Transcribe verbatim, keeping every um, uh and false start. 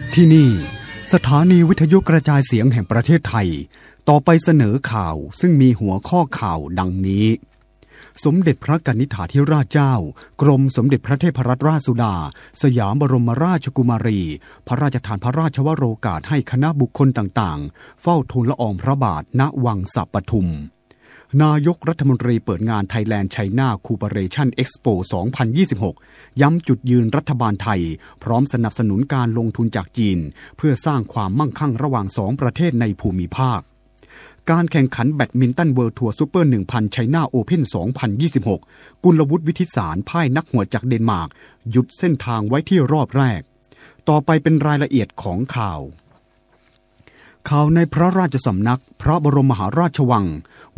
ที่นี่สถานีวิทยุกระจายเสียงแห่งประเทศไทยต่อไปเสนอข่าวซึ่งมีหัวข้อข่าวดังนี้สมเด็จพระกนิษฐาธิราชเจ้ากรมสมเด็จพระเทพรัตนราชสุดาสยามบรมราชกุมารีพระราชทานพระราชวโรกาสให้คณะบุคคลต่างๆเฝ้าทูลละอองพระบาทณวังสัปทุมนายกรัฐมนตรีเปิดงาน Thailand China Cooperation Expo สองพันยี่สิบหก ย้ำจุดยืนรัฐบาลไทยพร้อมสนับสนุนการลงทุนจากจีนเพื่อสร้างความมั่งคั่งระหว่างสองประเทศในภูมิภาคการแข่งขันแบดมินตันเวิลด์ทัวร์ซูเปอร์ หนึ่งพัน China Open สองพันยี่สิบหก กุลวุฒิวิทิตสารพ่ายนักหัวจากเดนมาร์กหยุดเส้นทางไว้ที่รอบแรกต่อไปเป็นรายละเอียดของข่าวข่าวในพระราชสำนักพระบรมมหาราชวัง